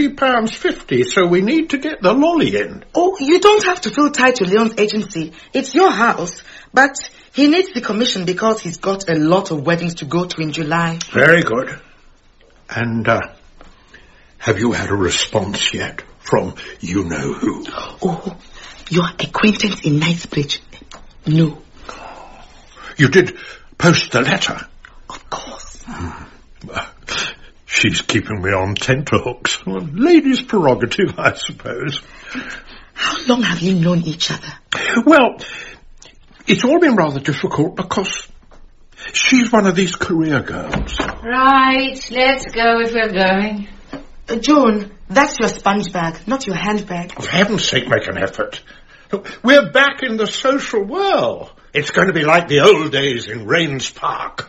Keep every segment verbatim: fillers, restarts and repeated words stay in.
three pounds fifty, so we need to get the lolly in. Oh, you don't have to feel tied to Leon's agency. It's your house. But he needs the commission because he's got a lot of weddings to go to in July. Very good. And, uh, have you had a response yet from you-know-who? Oh, your acquaintance in Knightsbridge? No. You did post the letter? Of course. Hmm. Uh, she's keeping me on tenterhooks. Well, ladies' prerogative, I suppose. How long have you known each other? Well, it's all been rather difficult because she's one of these career girls. Right, let's go if we're going. Uh, Joan, that's your sponge bag, not your handbag. For heaven's sake, make an effort. We're back in the social world. It's going to be like the old days in Rains Park.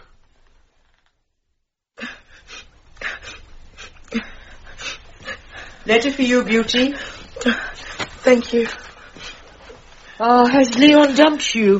Letter for you, Beauty. Thank you. Oh, has Leon dumped you?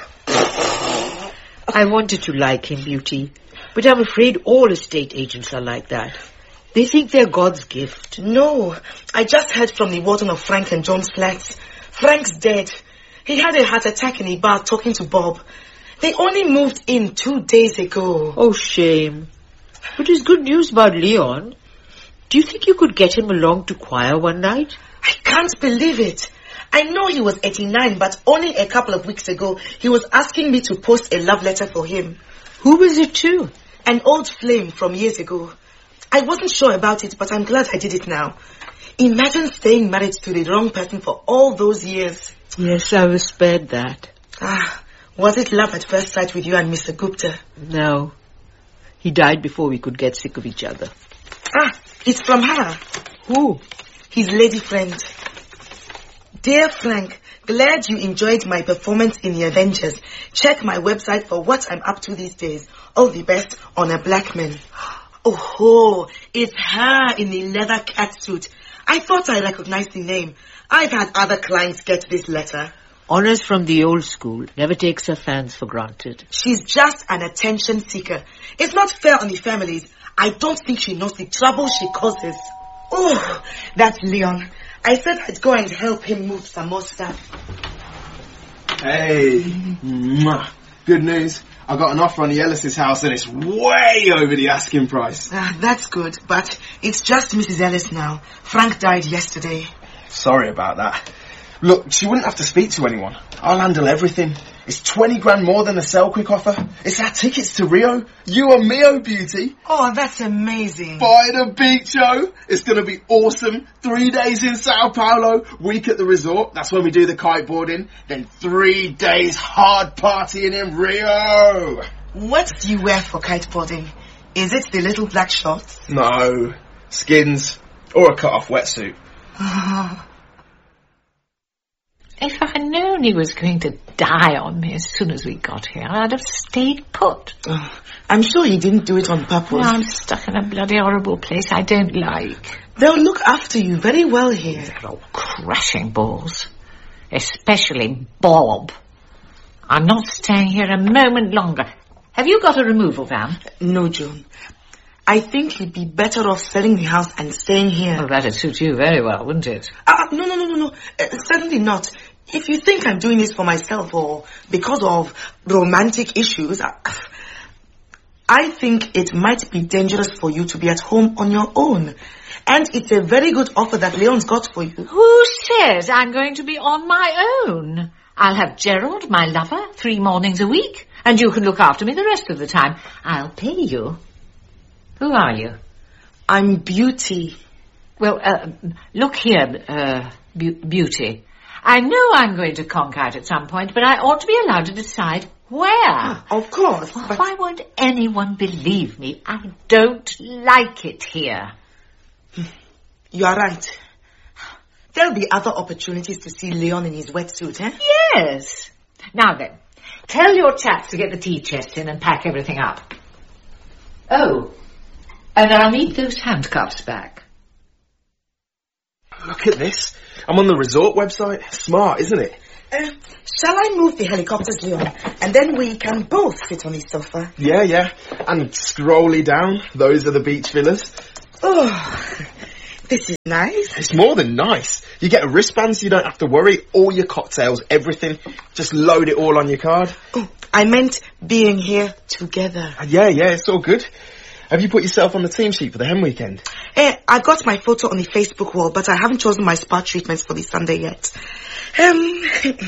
I wanted to like him, Beauty, but I'm afraid all estate agents are like that. They think they're God's gift. No, I just heard from the warden of Frank and John's flats. Frank's dead. He had a heart attack in the bar talking to Bob. They only moved in two days ago. Oh, shame. But there's good news about Leon. Do you think you could get him along to choir one night? I can't believe it. I know he was eighty-nine, but only a couple of weeks ago, he was asking me to post a love letter for him. Who was it to? An old flame from years ago. I wasn't sure about it, but I'm glad I did it now. Imagine staying married to the wrong person for all those years. Yes, I was spared that. Ah, was it love at first sight with you and Mister Gupta? No. He died before we could get sick of each other. Ah, it's from her. Who? His lady friend. Dear Frank, glad you enjoyed my performance in The Avengers. Check my website for what I'm up to these days. All the best, on a black man. Oh, it's her in the leather catsuit. I thought I recognized the name. I've had other clients get this letter. Honours from the old school. Never takes her fans for granted. She's just an attention seeker. It's not fair on the families. I don't think she knows the trouble she causes. Oh, that's Leon. I said I'd go and help him move some more stuff. Hey, mwah. Good news. I got an offer on the Ellis's house and it's way over the asking price. Ah, that's good, but it's just Missus Ellis now. Frank died yesterday. Sorry about that. Look, she wouldn't have to speak to anyone. I'll handle everything. It's twenty grand more than the sell quick offer. It's our tickets to Rio. You and me, oh beauty. Oh, that's amazing. By the beach, oh. It's going to be awesome. Three days in Sao Paulo, week at the resort. That's when we do the kiteboarding. Then three days hard partying in Rio. What do you wear for kiteboarding? Is it the little black shorts? No. Skins. Or a cut-off wetsuit. Oh. If I had known he was going to die on me as soon as we got here, I'd have stayed put. Oh, I'm sure he didn't do it on purpose. Now I'm stuck in a bloody horrible place I don't like. They'll look after you very well here. They're all crashing balls. Especially Bob. I'm not staying here a moment longer. Have you got a removal van? No, Joan. I think you'd be better off selling the house and staying here. Well, that'd suit you very well, wouldn't it? Uh, no, no, no, no, no. Uh, certainly not. If you think I'm doing this for myself or because of romantic issues, uh, I think it might be dangerous for you to be at home on your own. And it's a very good offer that Leon's got for you. Who says I'm going to be on my own? I'll have Gerald, my lover, three mornings a week, and you can look after me the rest of the time. I'll pay you. Who are you? I'm Beauty. Well, uh, look here, uh, Be- Beauty. I know I'm going to conk out at some point, but I ought to be allowed to decide where. Of course. Well, but... Why won't anyone believe me? I don't like it here. You are right. There'll be other opportunities to see Leon in his wetsuit, eh? Yes. Now then, tell your chaps to get the tea chest in and pack everything up. Oh, and I'll need those handcuffs back. Look at this. I'm on the resort website. Smart, isn't it? Uh, shall I move the helicopters, Leon? And then we can both sit on the sofa. Yeah, yeah. And scrolly down. Those are the beach villas. Oh, This is nice. It's more than nice. You get a wristband so you don't have to worry. All your cocktails, everything. Just load it all on your card. Oh, I meant being here together. Uh, yeah, yeah, it's all good. Have you put yourself on the team sheet for the hen weekend? Eh, I've got my photo on the Facebook wall, but I haven't chosen my spa treatments for the Sunday yet. Um,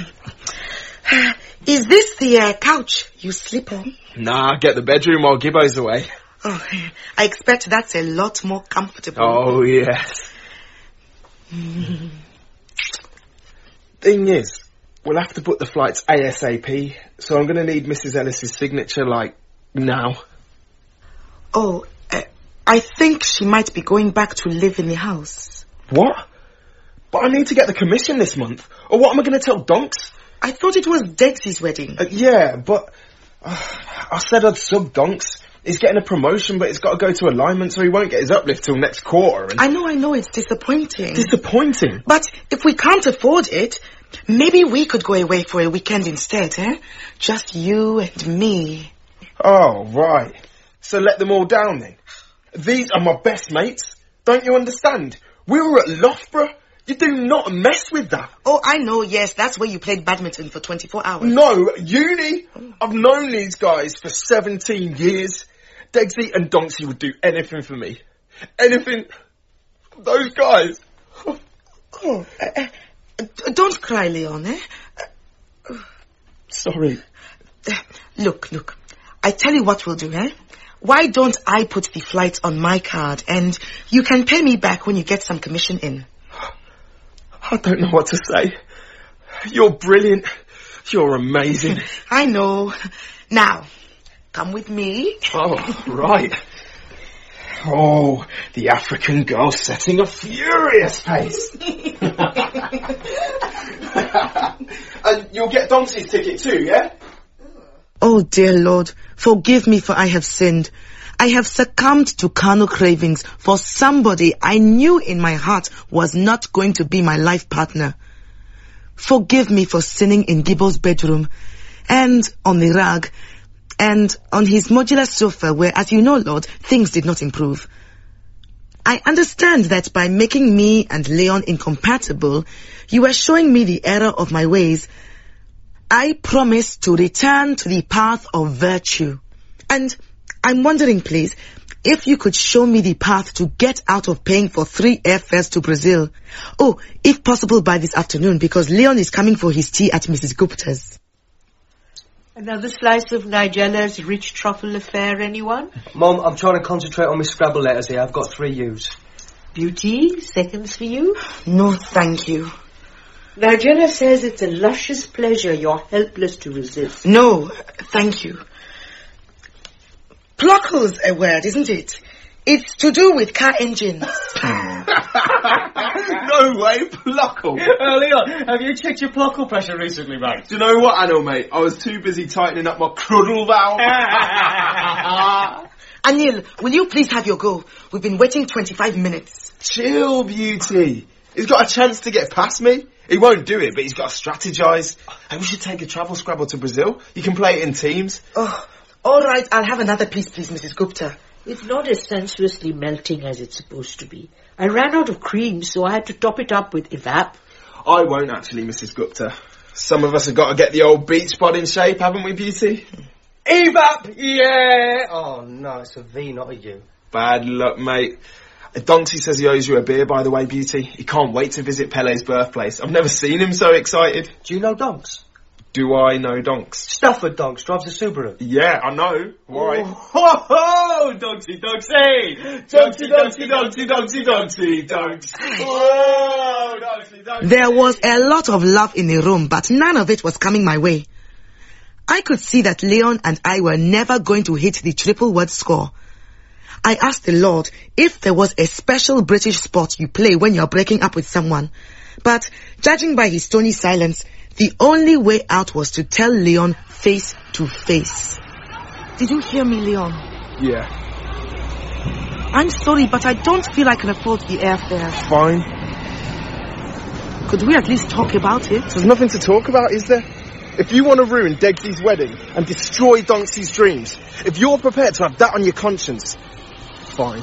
is this the uh, couch you sleep on? Nah, get the bedroom while Gibbo's away. Oh, I expect that's a lot more comfortable. Oh, yes. Mm. Thing is, we'll have to book the flights ASAP, so I'm going to need Missus Ellis's signature, like, now. Oh, uh, I think she might be going back to live in the house. What? But I need to get the commission this month. Or what am I going to tell Donks? I thought it was Dexy's wedding. Uh, yeah, but uh, I said I'd sub Donks. He's getting a promotion, but it's got to go to alignment, so he won't get his uplift till next quarter. And I know, I know, it's disappointing. Disappointing? But if we can't afford it, maybe we could go away for a weekend instead, eh? Just you and me. Oh, right. So let them all down then. These are my best mates. Don't you understand? We were at Loughborough. You do not mess with that. Oh, I know, yes, that's where you played badminton for twenty-four hours. No, uni. I've known these guys for seventeen years. Degsy and Donksy would do anything for me. Anything. Those guys. Oh, uh, uh, don't cry, Leon, eh? Uh, Sorry. Uh, look, look. I tell you what we'll do, eh? Why don't I put the flight on my card and you can pay me back when you get some commission in? I don't know what to say. You're brilliant. You're amazing. I know. Now, come with me. Oh, right. Oh, the African girl setting a furious pace. And you'll get Donksy's ticket too, yeah? Oh, dear Lord, forgive me for I have sinned. I have succumbed to carnal cravings for somebody I knew in my heart was not going to be my life partner. Forgive me for sinning in Gibbo's bedroom, and on the rug, and on his modular sofa where, as you know, Lord, things did not improve. I understand that by making me and Leon incompatible, you were showing me the error of my ways. I promise to return to the path of virtue. And I'm wondering, please, if you could show me the path to get out of paying for three airfares to Brazil. Oh, if possible by this afternoon, because Leon is coming for his tea at Missus Gupta's. Another slice of Nigella's rich truffle affair, anyone? Mum, I'm trying to concentrate on my Scrabble letters here. I've got three U's. Beauty, seconds for you? No, thank you. Nigella says it's a luscious pleasure you're helpless to resist. No, thank you. Pluckle's a word, isn't it? It's to do with car engines. No way, Pluckle. Uh, Leon, have you checked your Pluckle pressure recently, mate? Do you know what, Anil, mate? I was too busy tightening up my cruddle valve. Anil, will you please have your go? We've been waiting twenty-five minutes. Chill, Beauty. He's got a chance to get past me. He won't do it, but he's got to strategise. And we should take a travel Scrabble to Brazil. You can play it in teams. Oh, all right, I'll have another piece, please, Missus Gupta. It's not as sensuously melting as it's supposed to be. I ran out of cream, so I had to top it up with Evap. I won't actually, Missus Gupta. Some of us have got to get the old beach bod in shape, haven't we, Beauty? Evap, yeah! Oh, no, it's a V, not a U. Bad luck, mate. Donksy says he owes you a beer, by the way, Beauty. He can't wait to visit Pele's birthplace. I've never seen him so excited. Do you know Donks? Do I know Donks? Stafford Donks drives a Subaru. Yeah, I know. Why? Oh, ho, ho! Donksy, Donksy! Donksy, Donksy, Donksy, Donksy, Donksy, Donks. Oh, Donksy, Donksy. There was a lot of love in the room, but none of it was coming my way. I could see that Leon and I were never going to hit the triple word score. I asked the Lord if there was a special British sport you play when you're breaking up with someone. But judging by his stony silence, the only way out was to tell Leon face to face. Did you hear me, Leon? Yeah. I'm sorry, but I don't feel I can afford the airfare. Fine. Could we at least talk about it? There's nothing to talk about, is there? If you want to ruin Degsy's wedding and destroy Donksy's dreams, if you're prepared to have that on your conscience, fine.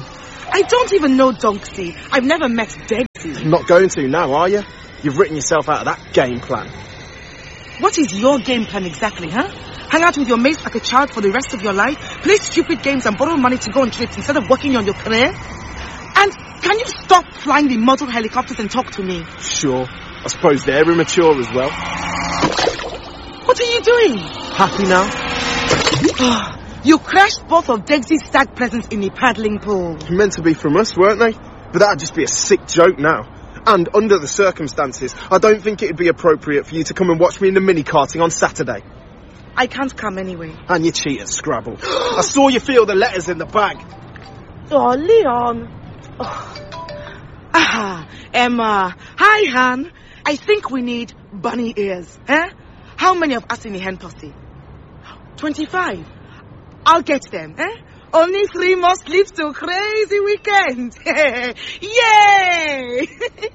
I don't even know Donksy. I've never met Degsy. Not going to now, are you? You've written yourself out of that game plan. What is your game plan exactly, huh? Hang out with your mates like a child for the rest of your life? Play stupid games and borrow money to go on trips instead of working on your career? And can you stop flying the model helicopters and talk to me? Sure. I suppose they're immature as well. What are you doing? Happy now? You crashed both of Degsy's stag presents in a paddling pool. Meant to be from us, weren't they? But that'd just be a sick joke now. And under the circumstances, I don't think it'd be appropriate for you to come and watch me in the mini-karting on Saturday. I can't come anyway. And you cheat at Scrabble. I saw you feel the letters in the bag. Oh, Leon. Oh. Ah, Emma. Hi, Han. I think we need bunny ears. Eh? How many of us in the hen posse? twenty-five. I'll get them, eh? Only three more sleeps till crazy weekend. Yay!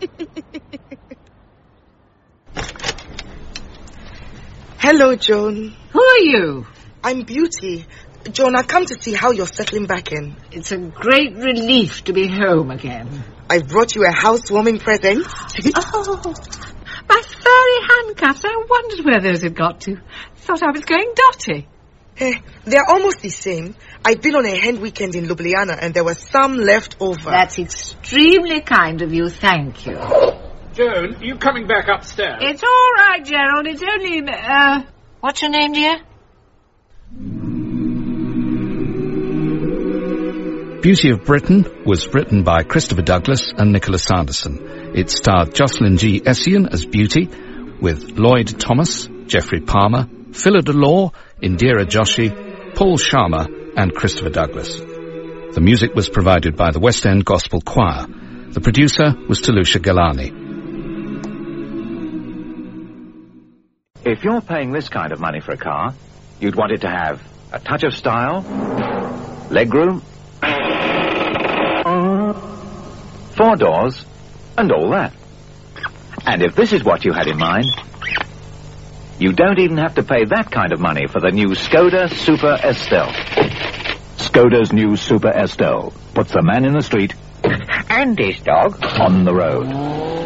Hello, Joan. Who are you? I'm Beauty. Joan, I've come to see how you're settling back in. It's a great relief to be home again. I've brought you a housewarming present. Oh, my furry handcuffs. I wondered where those had got to. Thought I was going dotty. Eh, they're almost the same. I've been on a hen weekend in Ljubljana and there was some left over. That's extremely kind of you, thank you. Joan, are you coming back upstairs? It's all right, Gerald. It's only... Uh, what's your name, dear? Beauty of Britain was written by Christopher Douglas and Nicholas Sanderson. It starred Jocelyn G. Essien as Beauty, with Lloyd Thomas, Geoffrey Palmer, Phila Delore, Indira Joshi, Paul Sharma and Christopher Douglas. The music was provided by the West End Gospel Choir. The producer was Talusha Galani. If you're paying this kind of money for a car, you'd want it to have a touch of style, legroom, four doors, and all that. And if this is what you had in mind, you don't even have to pay that kind of money for the new Skoda Super Estelle. Skoda's new Super Estelle puts the man in the street and his dog on the road.